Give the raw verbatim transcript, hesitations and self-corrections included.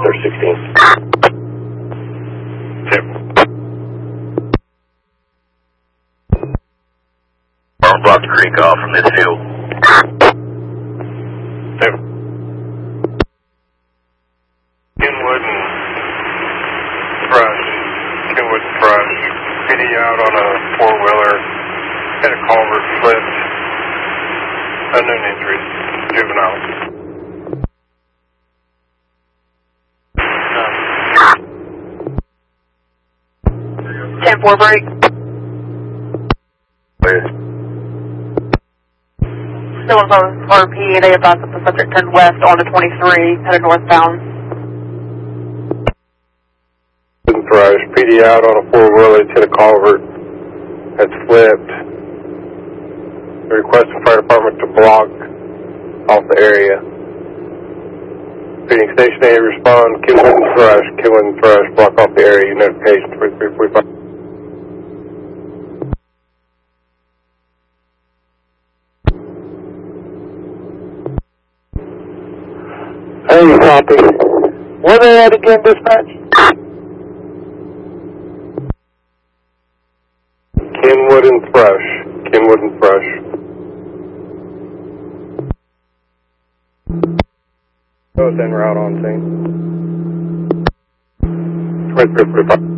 their sixteen. Yep. I'll block the creek off from this field. Yep. Kenwood and Thrush. Kenwood and Thrush. P D out on a four-wheeler. Had a culvert slipped. Unknown injuries. Juvenile. ten four break. Clear. Still on R P, they advised that the subject turned west onto twenty-three, headed northbound. Thrush, P D out on a four-wheeler, hit a culvert, had slipped. They're requesting fire department to block off the area. Phoenix Station A, respond, Kenwood and Thrush, Kenwood and Thrush, block off the area, notification twenty-three forty-five. Hey, copy. Where they at again, dispatch? Kenwood and Thrush. Kenwood and Thrush. Both en route on scene. twenty-three forty-five.